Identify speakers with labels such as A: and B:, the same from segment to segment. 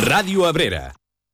A: Ràdio Abrera.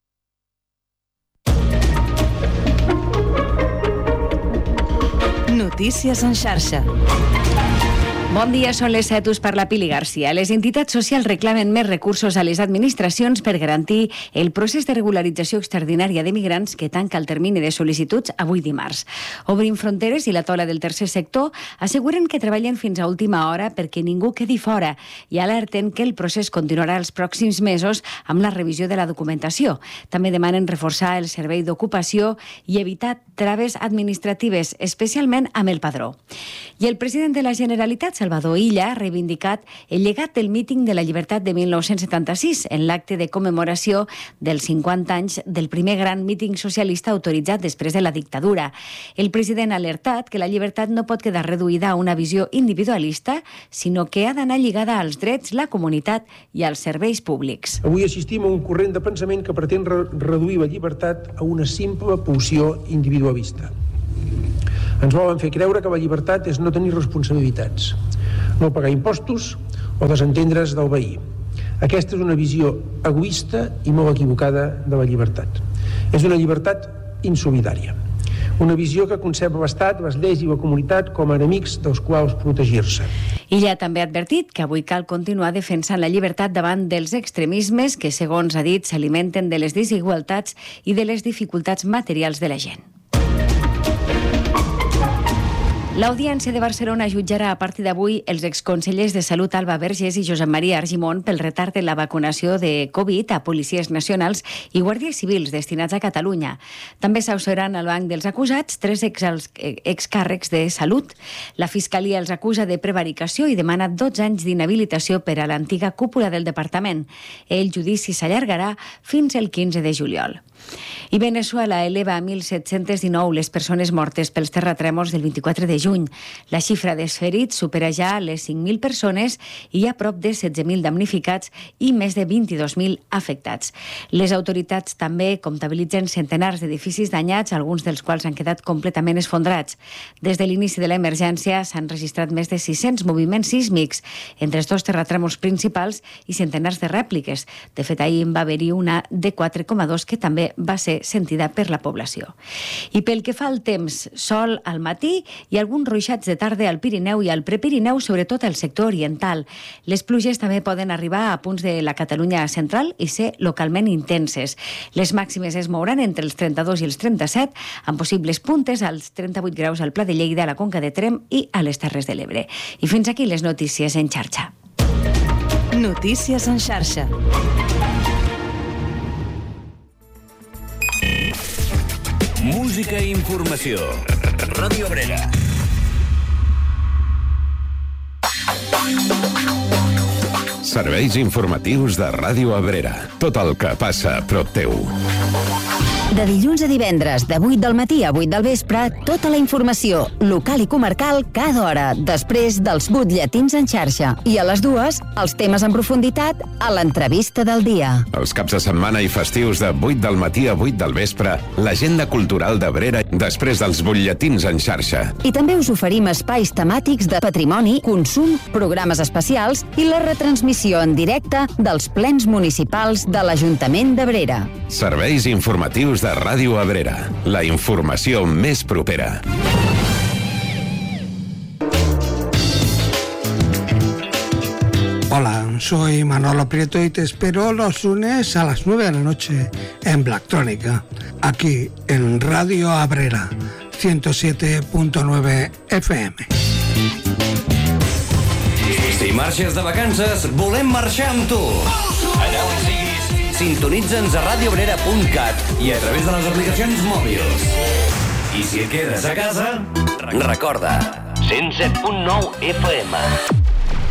B: Notícies en xarxa.
C: Bon dia, són les 7, us parla Pili Garcia. Les entitats socials reclamen més recursos a les administracions per garantir el procés de regularització extraordinària de migrants que tanca el termini de sol·licituds avui dimarts. Obrim Fronteres i la taula del tercer sector asseguren que treballen fins a última hora perquè ningú quedi fora i alerten que el procés continuarà els pròxims mesos amb la revisió de la documentació. També demanen reforçar el servei d'ocupació i evitar traves administratives, especialment amb el padró. I el president de la Generalitat, Salvador Illa, ha reivindicat el llegat del míting de la llibertat de 1976 en l'acte de commemoració dels 50 anys del primer gran míting socialista autoritzat després de la dictadura. El president ha alertat que la llibertat no pot quedar reduïda a una visió individualista, sinó que ha d'anar lligada als drets, la comunitat i als serveis públics.
D: Avui assistim a un corrent de pensament que pretén reduir la llibertat a una simple pulsió individualista. Ens volen fer creure que la llibertat és no tenir responsabilitats, no pagar impostos o desentendre's del veí. Aquesta és una visió egoista i molt equivocada de la llibertat. És una llibertat insolidària. Una visió que concep l'Estat, les lleis i la comunitat com a enemics dels quals protegir-se.
C: Illa també ha advertit que avui cal continuar defensant la llibertat davant dels extremismes que, segons ha dit, s'alimenten de les desigualtats i de les dificultats materials de la gent. L'Audiència de Barcelona jutjarà a partir d'avui els exconsellers de Salut Alba Vergés i Josep Maria Argimon pel retard en la vacunació de Covid a policies nacionals i guàrdies civils destinats a Catalunya. També s'ausaran al banc dels acusats 3 excàrrecs de Salut. La Fiscalia els acusa de prevaricació i demana 12 anys d'inhabilitació per a l'antiga cúpula del departament. El judici s'allargarà fins el 15 de juliol. I Veneçuela eleva a 1.719 les persones mortes pels terratrèmols del 24 de juny. La xifra dels ferits supera ja les 5.000 persones i hi ha prop de 16.000 damnificats i més de 22.000 afectats. Les autoritats també comptabilitzen centenars d'edificis danyats, alguns dels quals han quedat completament esfondrats. Des de l'inici de l'emergència s'han registrat més de 600 moviments sísmics entre els 2 terratrèmols principals i centenars de rèpliques. De fet, ahir va haver-hi una de 4,2 que també va ser sentida per la població. I pel que fa al temps, sol al matí i alguns ruixats de tarda al Pirineu i al Prepirineu, sobretot al sector oriental. Les pluges també poden arribar a punts de la Catalunya central i ser localment intenses. Les màximes es mouran entre els 32 i els 37, amb possibles puntes als 38 graus al Pla de Lleida, a la Conca de Tremp i a les Terres de l'Ebre. I fins aquí les notícies en xarxa.
B: Notícies en xarxa.
A: Música i informació. Ràdio Abrera. Serveis informatius de Ràdio Abrera. Tot el que passa a prop teu.
E: De dilluns a divendres, de 8 del matí a 8 del vespre, tota la informació local i comarcal cada hora, després dels butlletins en xarxa. I a les 2, els temes en profunditat a l'entrevista del dia.
A: Els caps de setmana i festius de 8 del matí a 8 del vespre, l'agenda cultural d'Abrera després dels butlletins en xarxa.
E: I també us oferim espais temàtics de patrimoni, consum, programes especials i la retransmissió en directe dels plens municipals de l'Ajuntament d'Abrera.
A: Serveis informatius de Ràdio Abrera, la informació més propera.
F: Hola, soy Manolo Prieto y te espero los lunes a las 9 de la noche en Blacktronica, aquí en Radio Abrera, 107.9 FM.
G: Si marxes de vacances, volem marxar amb tu. Allà on siguis, sintonitza'ns a radioabrera.cat i a través de les aplicacions mòbils. I si et quedes a casa, recorda, 107.9 FM.